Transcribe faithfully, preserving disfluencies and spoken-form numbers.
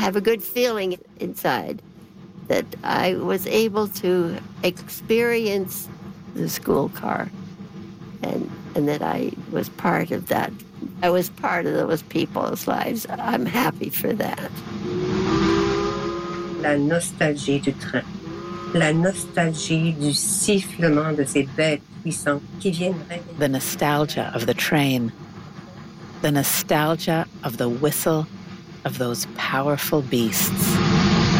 have a good feeling inside that I was able to experience the school car, and and that I was part of that. I was part of those people's lives. I'm happy for that. La nostalgie du train. La nostalgie du sifflement de ces bêtes puissantes qui viennent réveiller. The nostalgia of the train. The nostalgia of the whistle of those powerful beasts.